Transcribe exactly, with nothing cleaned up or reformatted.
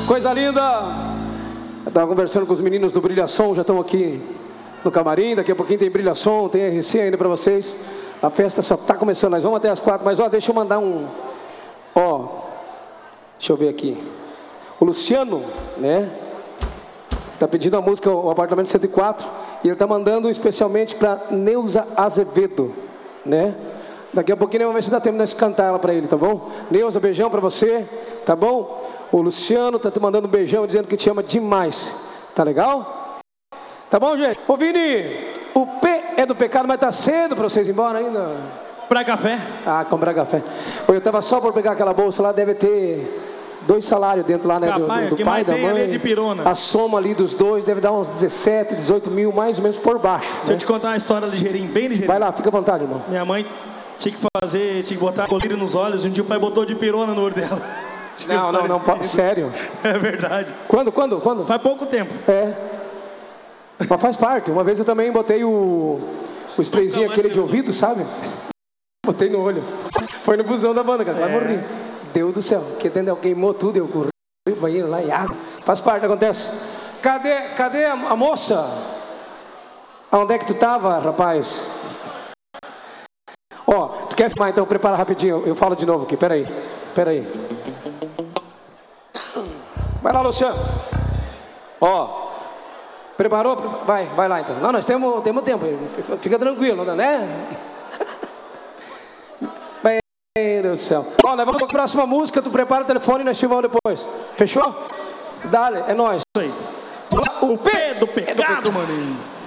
Coisa linda. Eu tava conversando com os meninos do Brilhação, já estão aqui no camarim. Daqui a pouquinho tem Brilhação, tem R C ainda para vocês. A festa só tá começando, nós vamos até as quatro. Mas ó, deixa eu mandar um... Ó, deixa eu ver aqui. O Luciano, né? Tá pedindo a música, o apartamento cento e quatro. E ele tá mandando especialmente para Neuza Azevedo, né? Daqui a pouquinho vamos ver se dá tempo de nós cantar ela para ele, tá bom? Neuza, beijão para você, tá bom? O Luciano tá te mandando um beijão dizendo que te ama demais. Tá legal? Tá bom, gente? Ô Vini, o P é do pecado, mas tá cedo para vocês ir embora ainda. Comprar café? Ah, comprar café. Eu tava só por pegar aquela bolsa lá, deve ter dois salários dentro lá, né? Capaz, do, do, do pai, da mãe. De pirona. A soma ali dos dois deve dar uns dezessete, dezoito mil, mais ou menos por baixo. Deixa né? eu te contar uma história ligeirinha, bem ligeirinha. Vai lá, fica à vontade, irmão. Minha mãe tinha que fazer, tinha que botar colírio nos olhos, e um dia o pai botou de pirona no olho dela. Não, não, não, não, sério. É verdade. Quando, quando, quando? Faz pouco tempo. É. Mas faz parte. Uma vez eu também botei o, o sprayzinho aquele de ouvido, sabe? Botei no olho. Foi no busão da banda, cara. Vai É. morrer. Deus do céu. Que entendeu? Queimou tudo, eu corri no banheiro lá e água. Faz parte, acontece. Cadê, cadê a, a moça? Aonde é que tu tava, rapaz? Ó, tu quer filmar, então prepara rapidinho. Eu falo de novo aqui, peraí. Peraí. Vai lá, Luciano. Ó, preparou? Vai, vai lá então. Não, nós temos, temos tempo. Fica tranquilo, né? Meu Deus do céu. Ó, nós vamos para a próxima música. Tu prepara o telefone e nós filmamos depois. Fechou? Dale, é nóis. Isso aí. O pé do pecado, mano.